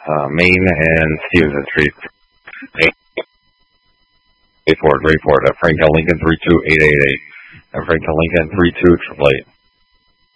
Main and Stevenson Street. Wait for it. Frank L. Lincoln 32888. And Frank L. Lincoln 32888.